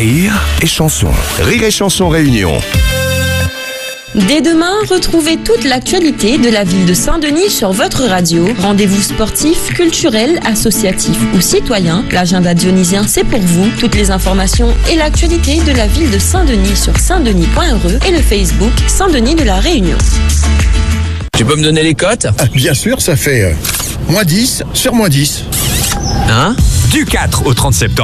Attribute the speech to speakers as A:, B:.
A: Rire et chanson. Rire et chanson réunion.
B: Dès demain, retrouvez toute l'actualité de la ville de Saint-Denis sur votre radio. Rendez-vous sportifs, culturels, associatifs ou citoyens. L'agenda dionysien, c'est pour vous. Toutes les informations et l'actualité de la ville de Saint-Denis sur saintdenis.re et le Facebook Saint-Denis de la Réunion.
C: Tu peux me donner les cotes ?
D: Bien sûr, ça fait -10 sur -10.
C: Hein ?
E: Du 4 au 30 septembre.